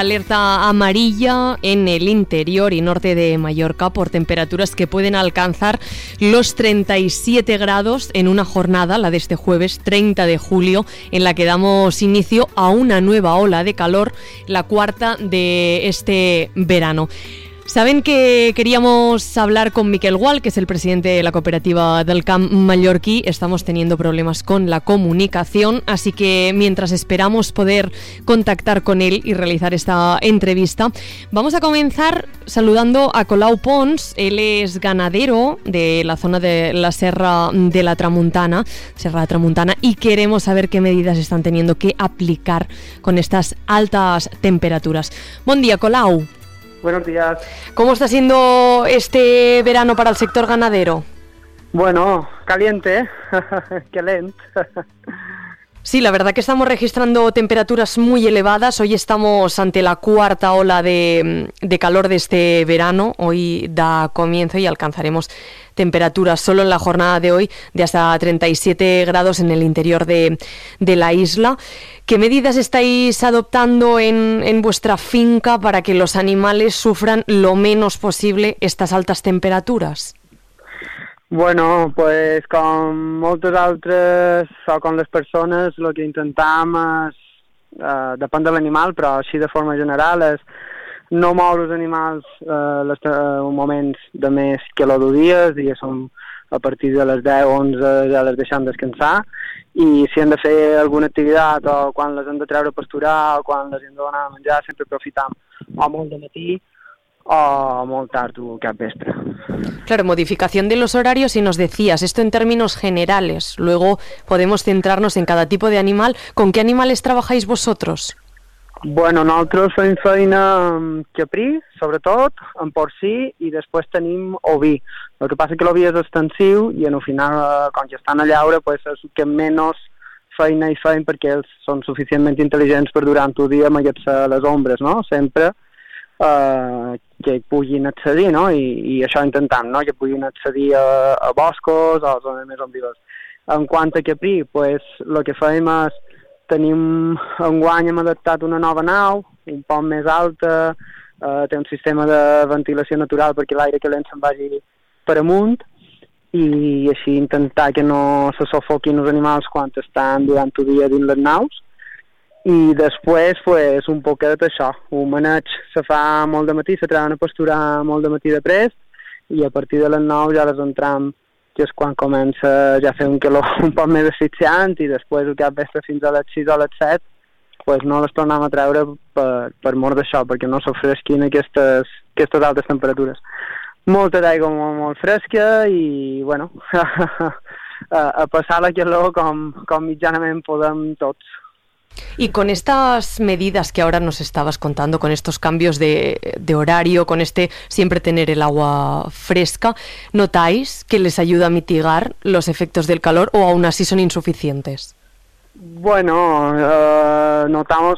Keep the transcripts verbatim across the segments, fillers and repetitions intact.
Alerta amarilla en el interior y norte de Mallorca por temperaturas que pueden alcanzar los treinta y siete grados en una jornada, la de este jueves treinta de julio, en la que damos inicio a una nueva ola de calor, la cuarta de este verano. Saben que queríamos hablar con Miquel Gual, que es el presidente de la cooperativa del Camp mallorquí. Estamos teniendo problemas con la comunicación, así que mientras esperamos poder contactar con él y realizar esta entrevista, vamos a comenzar saludando a Colau Pons. Él es ganadero de la zona de la Serra de la Tramuntana, Serra de Tramuntana, y queremos saber qué medidas están teniendo que aplicar con estas altas temperaturas. Buen día, Colau. Buenos días. ¿Cómo está siendo este verano para el sector ganadero? Bueno, caliente, qué lento. Sí, la verdad que estamos registrando temperaturas muy elevadas. Hoy estamos ante la cuarta ola de, de calor de este verano. Hoy da comienzo y alcanzaremos temperaturas solo en la jornada de hoy de hasta treinta y siete grados en el interior de, de la isla. ¿Qué medidas estáis adoptando en, en vuestra finca para que los animales sufran lo menos posible estas altas temperaturas? Bueno, pues com moltes altres o com les persones, el que intentem és, eh, depèn de l'animal, però així de forma general, és no moure els animals eh, les, eh, moments de més calor del dia, ja som a partir de les deu o onze ja les deixem descansar, i si hem de fer alguna activitat o quan les hem de treure a pasturar o quan les hem de donar a menjar, sempre aprofitam o molt de matí o molt tard o cap vespre. Claro, modificación de los horarios y nos decías, esto en términos generales, luego podemos centrarnos en cada tipo de animal. ¿Con qué animales trabajáis vosotros? Bueno, nosaltres fem feina amb caprí, sobretot, amb porcí, i després tenim oví. El que passa que l'oví és extensiu i al final, com que estan a llaure, pues, és que menys feina hi fem perquè ells són suficientment intel·ligents per durant el dia amagar-se a les ombres, no? Sempre eh, que puguin accedir, no? I, i això intentem, no? Que puguin accedir a, a boscos o a zones més ombrívoses. En quant a caprí, pues, el que fem és tenim, enguany hem adaptat una nova nau, un poc més alta, eh, té un sistema de ventilació natural perquè l'aire calent se'n vagi per amunt i així intentar que no se sofoquin els animals quan estan durant el dia dins les naus. I després, pues, un poquet això, un maneig se fa molt de matí, se treuen a pasturar molt de matí de prest i a partir de les nou ja les entram, que és quan comença ja a fer un calor un poc més asfixiant i després el cap vespre fins a les sis o les set pues no les tornem a treure per, per mort d'això, perquè no s'ofresquin aquestes, aquestes altes temperatures. Molta d'aigua molt, molt fresca i, bueno, a, a passar la calor com, com mitjanament podem tots. Y con estas medidas que ahora nos estabas contando, con estos cambios de, de horario, con este siempre tener el agua fresca, ¿notáis que les ayuda a mitigar los efectos del calor o aún así son insuficientes? Bueno, eh, notamos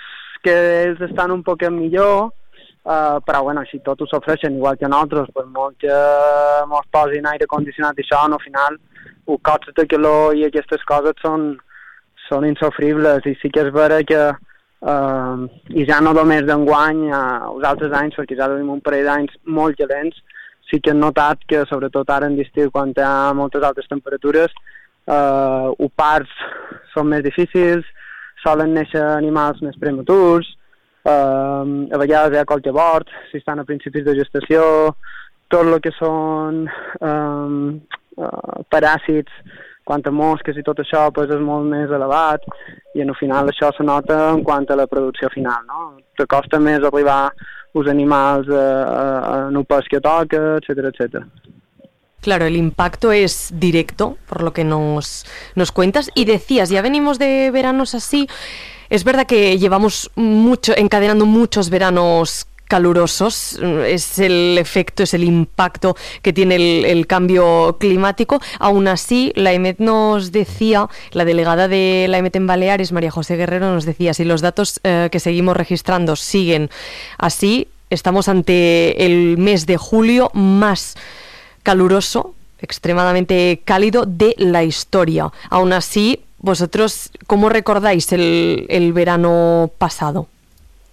que ells estan un poc millor, eh, però bueno, si tot ho s'ofreixen igual que nosaltres, per molt que mos posin aire condicionat i això, al final, els cots de calor i aquestes coses són són insofribles i sí que és vera que eh, i ja no només d'enguany eh, els altres anys, perquè ja tenim un parell d'anys molt calents, sí que hem notat que sobretot ara en l'estiu quan hi ha moltes altes temperatures eh, els parts són més difícils, solen néixer animals més prematurs, eh, a vegades hi ha qualque bord, si estan a principis de gestació, tot el que són eh, eh, paràsits, quant a mosques i tot això pues, és molt més elevat i al final això se nota en quant a la producció final, no? Te costa més arribar els animals a, a, a un pes que toca, etcétera, etcétera. Claro, el impacto es directo, por lo que nos, nos cuentas. Y decías, ya venimos de veranos así. Es verdad que llevamos mucho, encadenando muchos veranos calurosos, es el efecto, es el impacto que tiene el, el cambio climático. Aún así, la EMET nos decía, la delegada de la EMET en Baleares, María José Guerrero, nos decía, si los datos eh, que seguimos registrando siguen así, estamos ante el mes de julio más caluroso, extremadamente cálido de la historia. Aún así, vosotros, ¿cómo recordáis el, el verano pasado?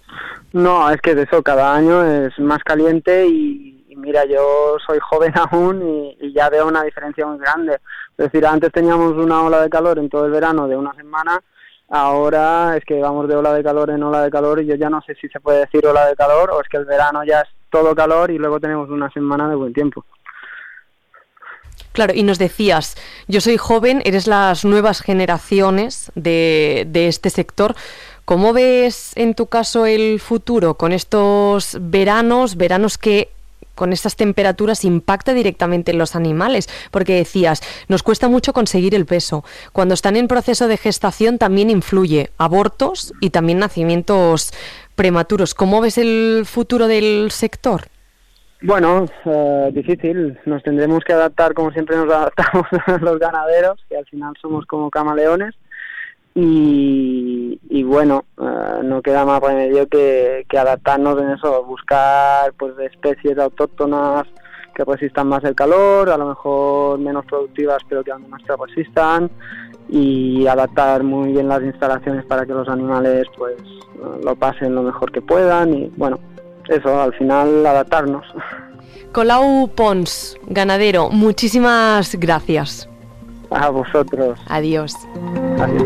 No, es que de eso cada año es más caliente y, y mira, yo soy joven aún y, y ya veo una diferencia muy grande. Es decir, antes teníamos una ola de calor en todo el verano de una semana, ahora es que vamos de ola de calor en ola de calor y yo ya no sé si se puede decir ola de calor o es que el verano ya es todo calor y luego tenemos una semana de buen tiempo. Claro, y nos decías, yo soy joven, eres las nuevas generaciones de, de este sector. ¿Cómo ves en tu caso el futuro con estos veranos, veranos que con estas temperaturas impacta directamente en los animales? Porque decías, nos cuesta mucho conseguir el peso. Cuando están en proceso de gestación también influye abortos y también nacimientos prematuros. ¿Cómo ves el futuro del sector? Bueno, eh, difícil. Nos tendremos que adaptar como siempre nos adaptamos los ganaderos, que al final somos como camaleones. Y, y bueno, eh, no queda más remedio que, que adaptarnos en eso, buscar pues especies autóctonas que resistan más el calor, a lo mejor menos productivas pero que al menos se resistan, y adaptar muy bien las instalaciones para que los animales pues lo pasen lo mejor que puedan y bueno, eso, al final adaptarnos. Colau Pons, ganadero, muchísimas gracias. A vosotros. Adiós. Adiós.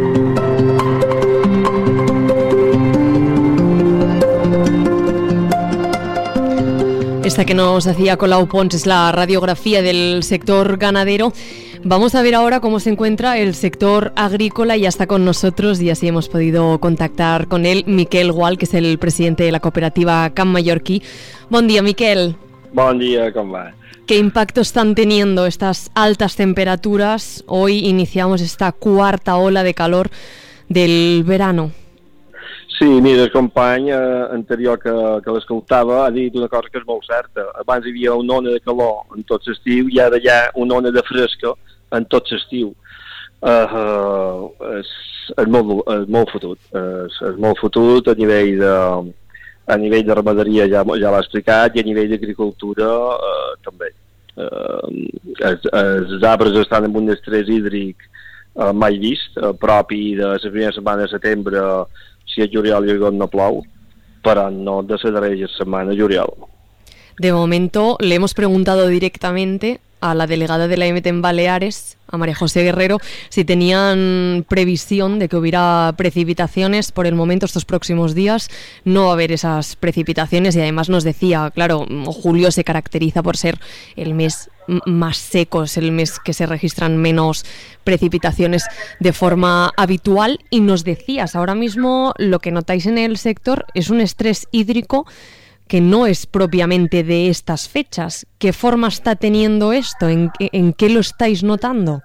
Esta que nos hacía Colau Pons es la radiografía del sector ganadero. Vamos a ver ahora cómo se encuentra el sector agrícola. Ya está con nosotros y así hemos podido contactar con él, Miquel Gual, que es el presidente de la cooperativa Camp Mallorquí. Buen día, Miquel. Buen día, ¿cómo va? ¿Qué impacto están teniendo estas altas temperaturas? Hoy iniciamos esta cuarta ola de calor del verano. Sí, mira, el company eh, anterior que, que l'escoltava ha dit una cosa que és molt certa. Abans hi havia una ona de calor en tot l'estiu i ara hi ha una ona de fresca en tot l'estiu. Uh, uh, és, és, molt, és molt fotut. És, és molt fotut a nivell de, a nivell de ramaderia, ja, ja l'ha explicat, i a nivell d'agricultura uh, també. Uh, els, els arbres estan en un estrès hídric uh, mai vist, uh, propi de la primera setmana de setembre, si es juliol i no plou, però no de la darrera setmana juliol. De momento le hemos preguntado directamente a la delegada de la E M T en Baleares, a María José Guerrero, si tenían previsión de que hubiera precipitaciones. Por el momento, estos próximos días, no va a haber esas precipitaciones y además nos decía, claro, julio se caracteriza por ser el mes más seco, es el mes que se registran menos precipitaciones de forma habitual, y nos decías, ahora mismo lo que notáis en el sector es un estrés hídrico que no es propiamente de estas fechas. ¿Qué forma está teniendo esto? ¿En, en qué lo estáis notando?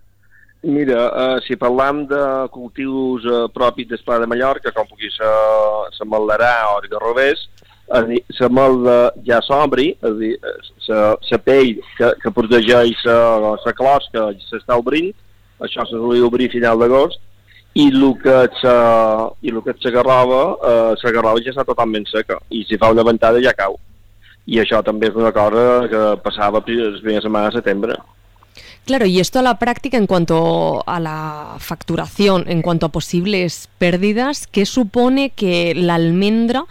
Mira, uh, si parlam de cultius uh, propis del Pla de Mallorca, com pugui ser la meldarà o el garrovers, la melda ja s'obri, és a dir, la pell que, que protegeix la closca s'està obrint, això se solia obrir a final d'agost, i el que és la garrova, eh, la garrova ja està totalment seca, i si fa una ventada ja cau. I això també és una cosa que passava la primera setmana de setembre. Claro, y esto a la práctica en cuanto a la facturación, en cuanto a posibles pérdidas, ¿qué supone que la almendra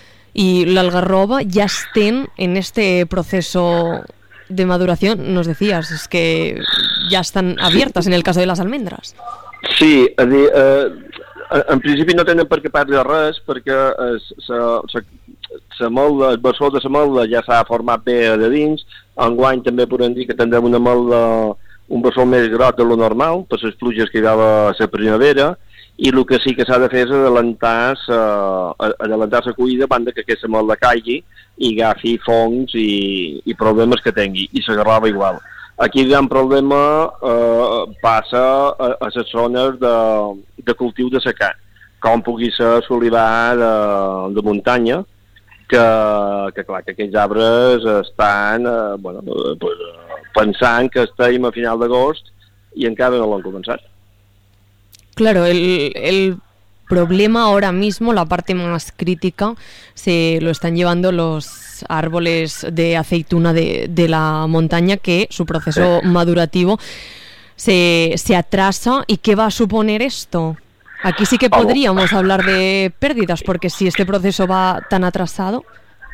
y la algarroba ya estén en este proceso de maduración? Nos decías, es que ya están abiertas en el caso de las almendras. Sí, és a dir, eh, en principi no tenen per què perdre res, perquè la melda, el bessó de la melda ja s'ha format bé de dins. Enguany també podem dir que tindrem una melda, un bessó més gros de lo normal, per les pluges que hi va a la primavera, i el que sí que s'ha de fer és adelantar la collida abans que aquesta melda caigui i agafi fongs i, i problemes que tingui, i la garrova igual. Aquí el gran problema eh, passa a, a les zones de, de cultiu de secà, com pugui ser l'olivar de, de muntanya, que, que clar, que aquells arbres estan eh, bueno, pues, pensant que estem a final d'agost i encara no l'han començat. Claro, el, el problema ahora mismo, la parte más crítica, se lo están llevando los árboles de aceituna de, de la montaña, que su proceso madurativo se, se atrasa. ¿Y qué va a suponer esto? Aquí sí que podríamos hablar de pérdidas, porque si este proceso va tan atrasado...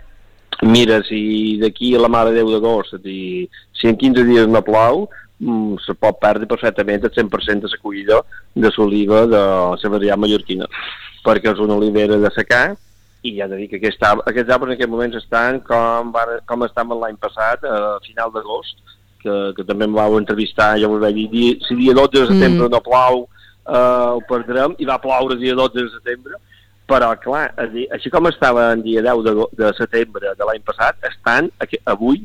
Mira, si d'aquí a la Mare de Déu d'agost, si en quinze dies no plou, se pot perdre perfectament el cent per cent de l'acollida de l'oliva de la variant mallorquina, perquè és una olivera de secà, i ja he de dir que aquests arbres en aquest moment estan com, com estaven l'any passat, a final d'agost, que, que també em vau entrevistar, jo us vaig dir, si dia dotze de setembre mm. no plou, eh, ho perdrem, i va ploure dia dotze de setembre, però clar, així com estava en dia deu de, de setembre de l'any passat, estan avui,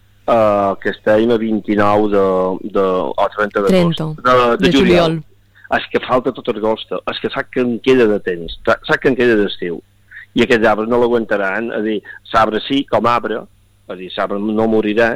Uh, que estem a vint-i-nou de, de, o trenta d'agost de, de, de juliol. És que falta tot agost, és que sap que en queda de temps, sap que en queda d'estiu, i aquests arbres no l'aguantaran. És a dir, l'arbre sí, com arbre, és a dir, l'arbre no morirà,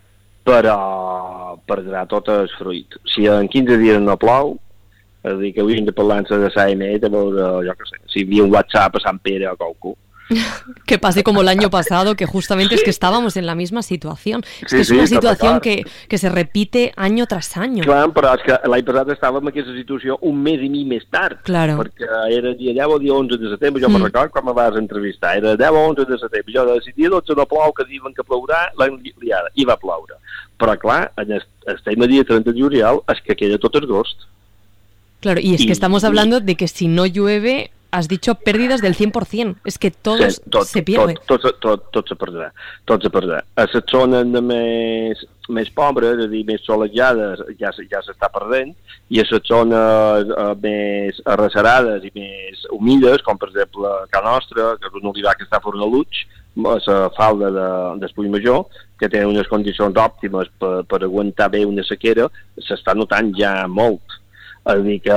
però perdrà tot el fruit. Si en quinze dies no plou, és a dir, que hauríem de parlar-se de l'A M E, de veure, jo què sé, si hi havia un WhatsApp a Sant Pere o qualcú. Que pase como el año pasado, que justamente es que estábamos en la misma situación. Es sí, que es sí, una situación que, que se repite año tras año. Clar, però és que l'any passat estàvem en aquesta situació un mes i mig més tard. Claro. Perquè era dia deu o dia onze de setembre, jo mm. me'n record quan me vas entrevistar, era deu o onze de setembre, jo de dia dotze no plou, que diuen que plourà, l'any liada, i va ploure. Però clar, estem a dia trenta de juliol, és que queda tot agost. Claro, y es y, que estamos hablando de que si no llueve... Has dicho pérdidas del cien por cien. Es que todo sí, tot, se pierde. Tot, tot, tot, tot se perdrà. Tot se perdrà. A les zones més, més pobres, és a dir, més solejades, ja, ja s'està perdent, i a les zones uh, més arrecerades i més humides, com per exemple a Can Nostra, que és un olivar que està fora de Luig, a la falda de, d'Espull Major, que té unes condicions òptimes per, per aguantar bé una sequera, s'està notant ja molt. És a dir, que,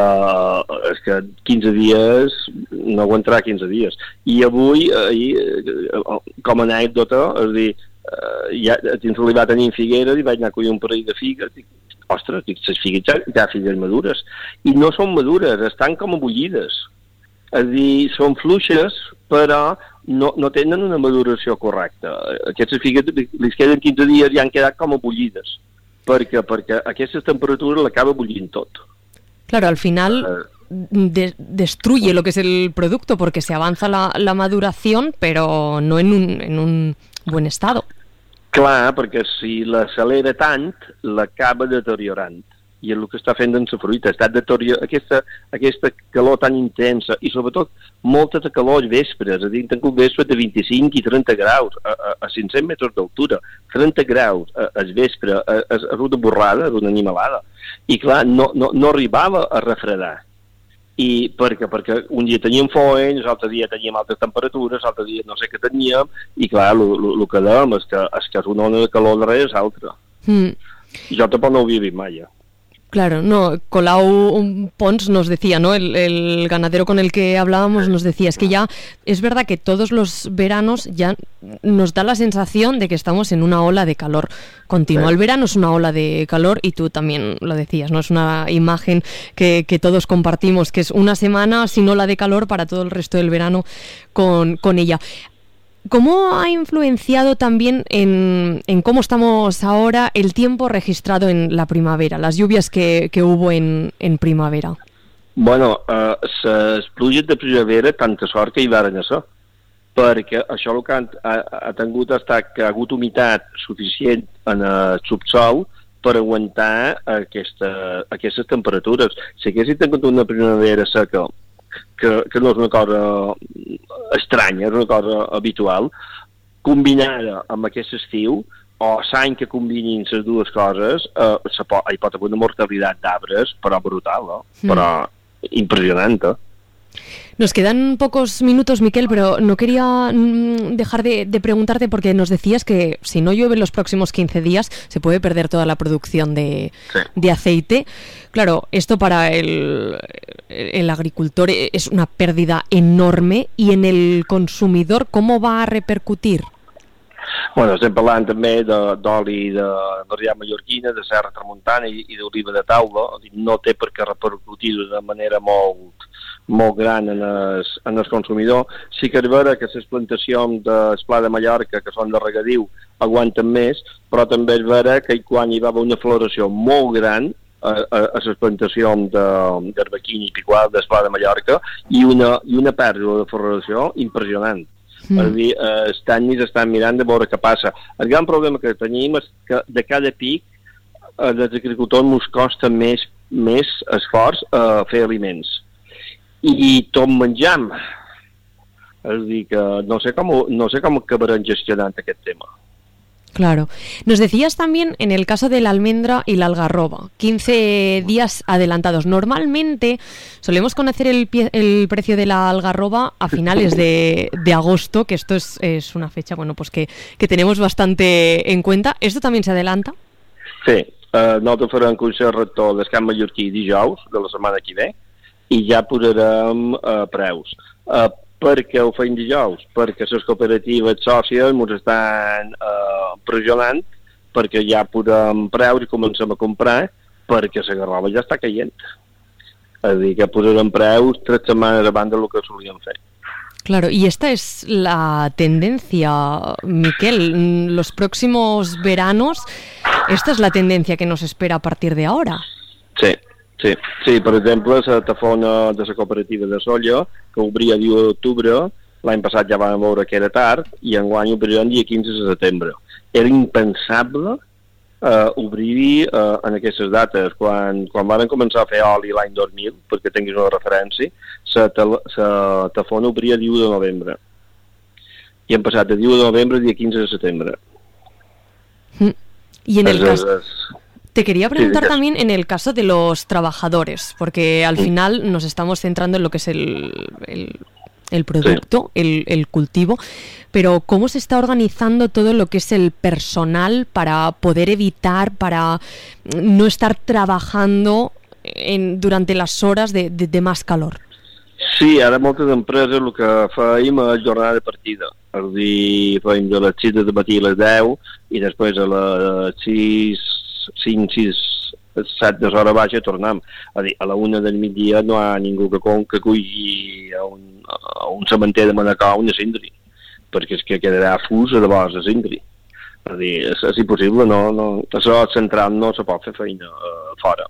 és que quinze dies no aguantarà quinze dies. I avui, ahir, com a anècdota, és a dir, ja, dins l'olivar tenim figueres i vaig anar a collir un parell de figues, dic, ostres, dic, les figues ja, ja figues madures. I no són madures, estan com abullides. És a dir, són fluixes, però no, no tenen una maduració correcta. Aquestes figues les queden quinze dies i han quedat com abullides, perquè, perquè aquestes temperatures l'acaba bullint tot. Claro, al final de, destruye lo que es el producto porque se avanza la, la maduración, pero no en un, en un buen estado. Clar, perquè si l'accelera tant, l'acaba deteriorant. I és el que està fent en la fruita. Està deteriorant aquesta, aquesta calor tan intensa i sobretot molta de calor als vespres. És a dir, hem tingut vespres de vint-i-cinc i trenta graus a, a, a cinc-cents metres d'altura. trenta graus al vespre, és una borrada, és una animalada. I clar, no, no, no arribava a refredar. I perquè, perquè un dia teníem foens, l'altre dia teníem altres temperatures, l'altre dia no sé què teníem, i clar, el que dèiem és que, és que és una ona de calor darrere és altra. Mm. Jo tampoc no ho havia vist mai, ja. Claro, no, Colau Pons nos decía, ¿no? El, el ganadero con el que hablábamos nos decía, es que ya es verdad que todos los veranos ya nos da la sensación de que estamos en una ola de calor continua. Sí. El verano es una ola de calor y tú también lo decías, ¿no? Es una imagen que, que todos compartimos, que es una semana sin ola de calor para todo el resto del verano con, con ella. ¿Cómo ha influenciado también en, en cómo estamos ahora el tiempo registrado en la primavera, las lluvias que, que hubo en, en primavera? Bueno, uh, les pluges de primavera, tanta sort que hi varen això, perquè això el que ha, ha, ha tingut ha estat que ha hagut humitat suficient en el subsol per aguantar aquesta, aquestes temperatures. Si haguessin tingut una primavera seca, que, que no és una cosa estranya, és una cosa habitual, combinada amb aquest estiu, o l'any que combinin les dues coses, eh, pot, hi pot haver una mortalitat d'arbres, però brutal, no? Mm. Però impressionant, eh? Nos quedan pocos minutos, Miquel, pero no quería dejar de, de preguntarte porque nos decías que si no llueve en los próximos quince días se puede perder toda la producción de, sí. de aceite. Claro, esto para el, el agricultor es una pérdida enorme y en el consumidor, ¿cómo va a repercutir? Bueno, estem parlant també d'oli de variant mallorquina, de serra tramuntana i, i d'oliva de taula. No té per què repercutir de manera molt, molt gran en el, en el consumidor. Sí que és vera que les plantacions del Pla de Mallorca, que són de regadiu, aguanten més, però també és vera que quan hi va haver una floració molt gran, a, a, a les plantacions d'arbequina i picual d'Esplà de Mallorca i una, i una pèrdua de floració impressionant. Mm. És a dir, eh, els tècnics estan mirant de veure què passa. El gran problema que tenim és que de cada pic eh, els agricultors ens costa més, més esforç a eh, fer aliments. I tot menjam. És a dir, que no sé com, no sé com acabarem gestionant aquest tema. Claro. Nos decías también en el caso de la almendra y la algarroba, quince días adelantados. Normalmente solemos conocer el, pie, el precio de la algarroba a finales de, de agosto, que esto es, es una fecha bueno, pues que, que tenemos bastante en cuenta. ¿Esto también se adelanta? Sí. Uh, nosaltres farem concert rector del Camp Mallorquí dijous de la setmana que ve i ja posarem uh, preus. Uh, perquè ho feim dijous, perquè les cooperatives sòcies ens estan eh, pressionant perquè ja posem preus i comencem a comprar perquè la garroba ja està caient. És a dir, que posarem preus tres setmanes abans del que solíem fer. Claro, y esta es la tendencia, Miquel, los próximos veranos, esta es la tendencia que nos espera a partir de ahora. Sí. Sí, sí, per exemple, la tafona de la cooperativa de Solla, que obria el dia d'octubre, l'any passat ja vam veure que era tard, i enguany obrirem dia quinze de setembre. Era impensable eh, obrir eh, en aquestes dates. Quan, quan van començar a fer oli l'any dos mil, perquè tinguis una referència, la tafona obria el dia de novembre. I hem passat de dia de novembre a dia quinze de setembre. Mm. I en el es, cas... Es, es, Te quería preguntar sí, también en el caso de los trabajadores, porque al final nos estamos centrando en lo que es el, el, el producto, sí. el, el cultivo, pero ¿cómo se está organizando todo lo que es el personal para poder evitar, para no estar trabajando en, durante las horas de, de, de más calor? Sí, ara moltes empreses el que feim és jornada de partida. És a dir, feim de les sis de matí a les deu i després a les sis cinc, sis, set de l'hora baixa tornem. A dir, a la una del migdia no hi ha ningú que, con, que culli a un, a un cementer de Manacor una cindri, perquè és que quedarà fus a llavors a cindri. És a dir, és, és impossible, no, no, això central no se pot fer feina uh, fora.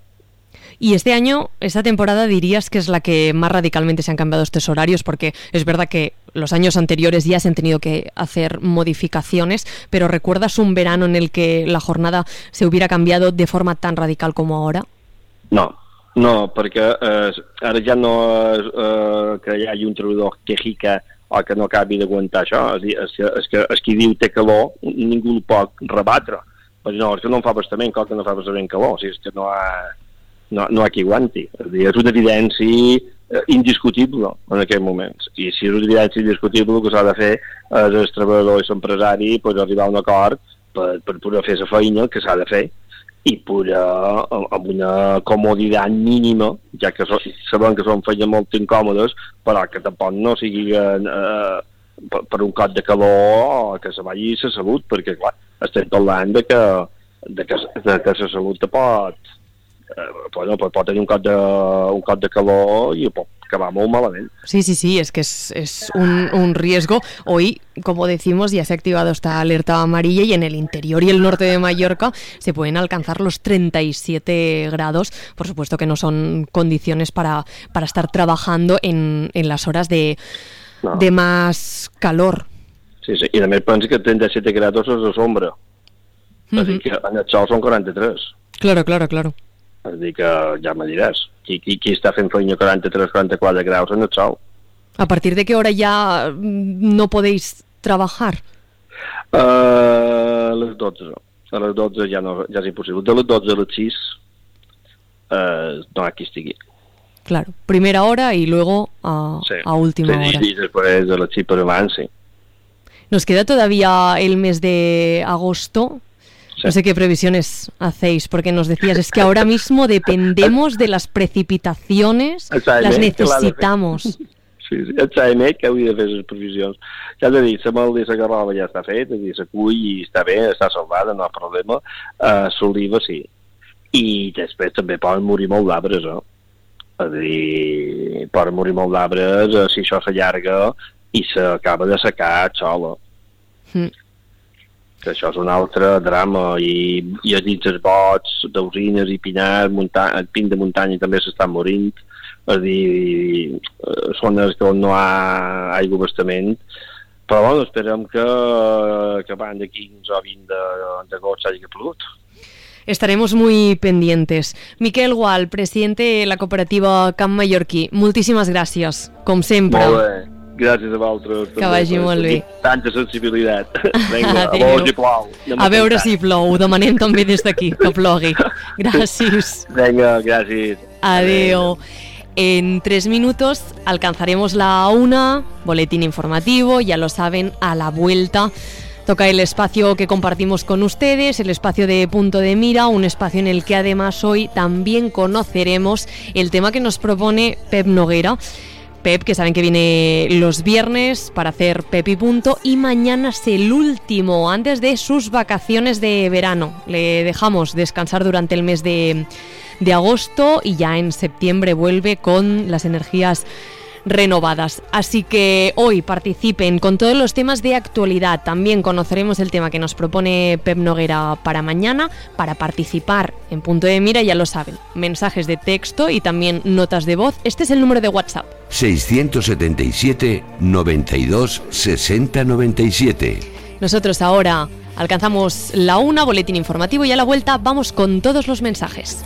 Y este año, esta temporada, dirías que es la que más radicalmente se han cambiado estos horarios, porque es verdad que los años anteriores ya se han tenido que hacer modificaciones, pero ¿recuerdas un verano en el que la jornada se hubiera cambiado de forma tan radical como ahora? No, no, perquè eh, ara ja no és eh, que hi hagi un treballador que jica o que no acabi d'aguantar això. És, dir, és, és que és qui diu té calor, ningú el pot rebatre. Però no, és que no em fa bastament, com que no fa bastament calor, o sigui, és que no ha... No, no hi ha qui aguanti. És, dir, és una evidència eh, indiscutible en aquests moments. I si és una evidència indiscutible, el que s'ha de fer és el treballador i l'empresari pues, arribar a un acord per, per poder fer la feina que s'ha de fer i poder, amb una comoditat mínima, ja que so, sabem que són feines molt incòmodes, però que tampoc no sigui eh, per, per un cop de calor o que se vagi la salut, perquè clar, estem parlant de que, de que, de que la salut te pot Eh, bueno, pues pot tenir un cop de, un cop de calor y pot acabar muy malamente. Sí, sí, sí, es que es, es un, un riesgo. Hoy, como decimos, ya se ha activado esta alerta amarilla y en el interior y el norte de Mallorca se pueden alcanzar los treinta y siete grados. Por supuesto que no son condiciones para, para estar trabajando en, en las horas de, no. de más calor. Sí, sí, i a més pensa que trenta y siete grados és de sombra. Uh-huh. És a dir, que en el sol són quaranta-tres. Claro, claro, claro. És a dir, que ja me diràs, qui, qui, qui està fent feina quaranta-tres quaranta-quatre graus en el sol? ¿A partir de qué hora ya no podéis trabajar? Uh, a les dotze. A les dotze ja, no, ja és impossible. De les dotze a les sis uh, no hi ha qui estigui. Claro, primera hora y luego a, sí. a última sí, hora. Sí, después de las sis per avant, sí. Nos queda todavía el mes de agosto. No sé qué previsiones hacéis, porque nos decías, es que ahora mismo dependemos de las precipitaciones, las necesitamos. Sí, sí, et sabe més que hauria de fer les previsions. Ja t'he dit, la malda i la garrova ja està feta, la cull i està bé, està salvada, no hi ha problema. Uh, l'oliva sí. I després també poden morir molt d'arbres, eh? És a dir, poden morir molt d'arbres uh, si això s'allarga i s'acaba de secar sola. Mm. que això és un altre drama, i, i a dins els bots, d'Usines i Pinar, munta, el Pin de Muntanya també s'estan morint, és a dir, zones on no hi ha aigua abastament, però bueno, esperem que, que van d'aquí quinze o vint d'agost hagi plogut. Estaremos muy pendientes. Miquel Gual, presidente de la cooperativa Camp Mallorquí, moltíssimes gràcies, com sempre. Molt bé, gràcies a vosaltres. Que vagi molt bé. Tanta sensibilitat. Vinga, a veure si plou. A veure si plou, ho demanem també des d'aquí, que plogui. Gràcies. Venga, gracias. Adeu. En tres minutos alcanzaremos la una, boletín informativo, ya lo saben, a la vuelta. Toca el espacio que compartimos con ustedes, el espacio de Punto de Mira, un espacio en el que además hoy también conoceremos el tema que nos propone Pep Noguera. Pep, que saben que viene los viernes para hacer Pep y Punto, y mañana es el último antes de sus vacaciones de verano. Le dejamos descansar durante el mes de, de agosto y ya en septiembre vuelve con las energías renovadas. Así que hoy participen con todos los temas de actualidad. También conoceremos el tema que nos propone Pep Noguera para mañana. Para participar en Punto de Mira, ya lo saben, mensajes de texto y también notas de voz. Este es el número de WhatsApp: seiscientos setenta y siete, noventa y dos, sesenta, noventa y siete. Nosotros ahora alcanzamos la una, boletín informativo, y a la vuelta vamos con todos los mensajes.